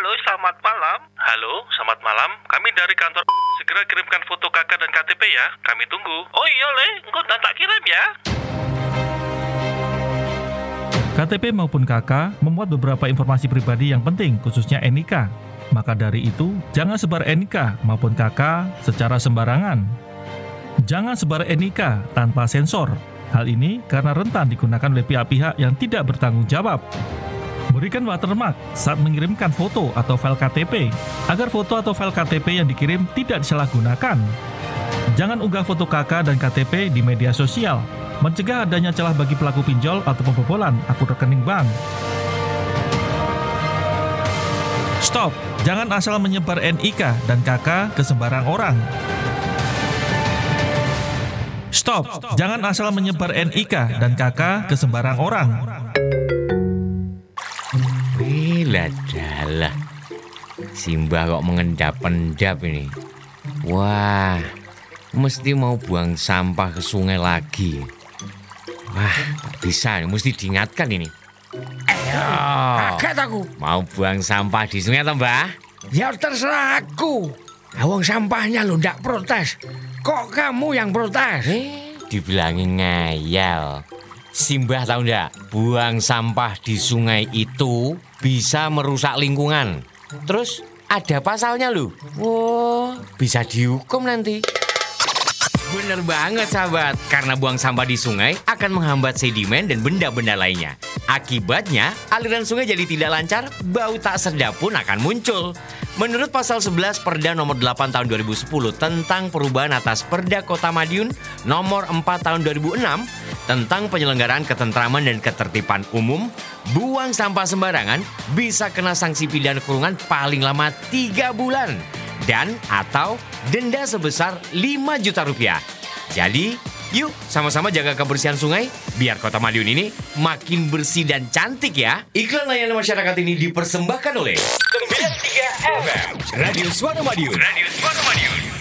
Halo, selamat malam. Halo, selamat malam. Kami dari kantor. Segera kirimkan foto kakak dan KTP ya. Kami tunggu. Oh iya, Le. Engko tak kirim ya. KTP maupun KK memuat beberapa informasi pribadi yang penting, khususnya NIK. Maka dari itu, jangan sebar NIK maupun KK secara sembarangan. Jangan sebar NIK tanpa sensor. Hal ini karena rentan digunakan oleh pihak-pihak yang tidak bertanggung jawab. Berikan watermark saat mengirimkan foto atau file KTP, agar foto atau file KTP yang dikirim tidak disalahgunakan. Jangan unggah foto KK dan KTP di media sosial, mencegah adanya celah bagi pelaku pinjol atau pembobolan akun rekening bank. Stop! Jangan asal menyebar NIK dan KK ke sembarang orang. Stop! Jangan asal menyebar NIK dan KK ke sembarang orang. Ladalah, Simbah kok mengendap-endap ini. Wah, mesti mau buang sampah ke sungai lagi. Wah, tak bisa, mesti diingatkan ini. Kaget aku. Mau buang sampah di sungai toh, Mbah? Ya terserah aku. Awang sampahnya lo ndak protes. Kok kamu yang protes? Dibilangin ngayal. Simbah tahu ndak, buang sampah di sungai itu bisa merusak lingkungan. Terus ada pasalnya loh. Wah, bisa dihukum nanti. Bener banget sahabat, karena buang sampah di sungai akan menghambat sedimen dan benda-benda lainnya. Akibatnya, aliran sungai jadi tidak lancar, bau tak sedap pun akan muncul. Menurut pasal 11 Perda nomor 8 tahun 2010 tentang perubahan atas Perda Kota Madiun nomor 4 tahun 2006 tentang penyelenggaraan ketentraman dan ketertiban umum, buang sampah sembarangan bisa kena sanksi pidana kurungan paling lama 3 bulan dan atau denda sebesar 5 juta rupiah. Jadi, yuk sama-sama jaga kebersihan sungai biar Kota Madiun ini makin bersih dan cantik ya. Iklan layanan masyarakat ini dipersembahkan oleh 93 FM Radio Suara Madiun.